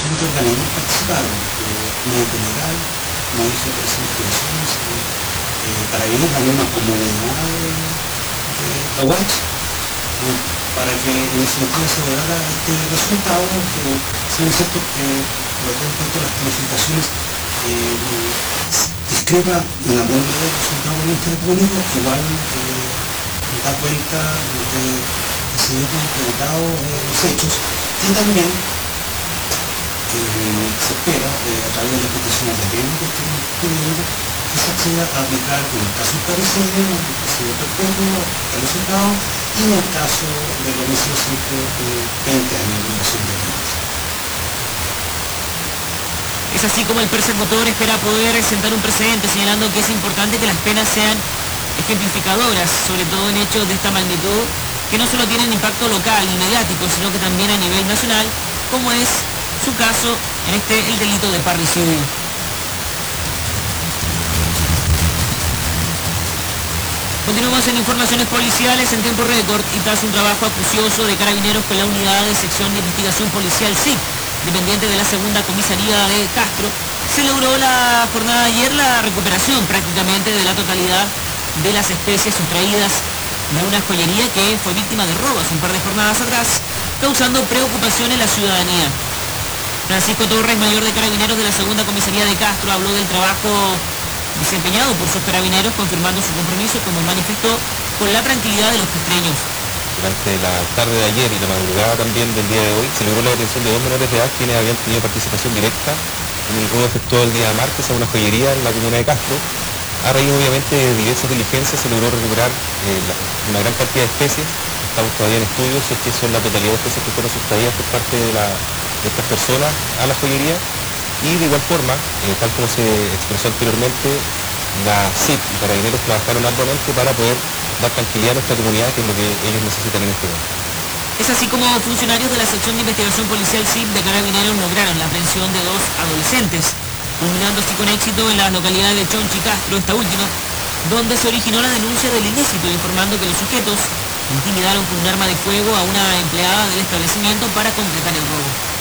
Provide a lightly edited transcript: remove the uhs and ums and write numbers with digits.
diferentes organismos participaron, médico legal, maestro de investigaciones, carabineros, la misma comunidad de Aguach, para que en ese sentido se lograra este resultado, que si es cierto que por ejemplo las calificaciones discrepa en la buena del resultado del Ministerio Público, igual da cuenta de que se dio concretado los hechos, y también se espera, a través de las peticiones de pena que estamos pidiendo, que se acceda a aplicar en el caso del parricidio, el presidio perpetuo, el resultado, y en el caso del homicidio simple, 20 años de duración de vida. Es así como el persecutor espera poder sentar un precedente, señalando que es importante que las penas sean ejemplificadoras, sobre todo en hechos de esta magnitud, que no solo tienen impacto local y mediático, sino que también a nivel nacional, como es su caso, en el delito de parricidio. Continuamos en informaciones policiales en tiempo récord y tras un trabajo acucioso de carabineros con la unidad de sección de investigación policial SIC, dependiente de la segunda comisaría de Castro, se logró la jornada de ayer la recuperación prácticamente de la totalidad de las especies sustraídas de una joyería que fue víctima de robos un par de jornadas atrás, causando preocupación en la ciudadanía. Francisco Torres, mayor de carabineros de la segunda comisaría de Castro, habló del trabajo desempeñado por sus carabineros, confirmando su compromiso, como manifestó, con la tranquilidad de los castreños. Durante la tarde de ayer y la madrugada también del día de hoy se logró la detención de 2 menores de edad quienes habían tenido participación directa en el robo efectuado el día martes a una joyería en la comuna de Castro. A raíz obviamente de diversas diligencias se logró recuperar una gran cantidad de especies. Estamos todavía en estudios si es que son la totalidad de especies que fueron sustraídas por parte de estas personas a la joyería. Y de igual forma, tal como se expresó anteriormente, la CIP y Carabineros trabajaron arduamente para poder dar tranquilidad a nuestra comunidad, que es lo que ellos necesitan en este momento. Es así como funcionarios de la sección de investigación policial CIP de Carabineros lograron la aprehensión de 2 adolescentes, culminando así con éxito en las localidades de Chonchi y Castro, esta última, donde se originó la denuncia del ilícito, informando que los sujetos intimidaron con un arma de fuego a una empleada del establecimiento para completar el robo.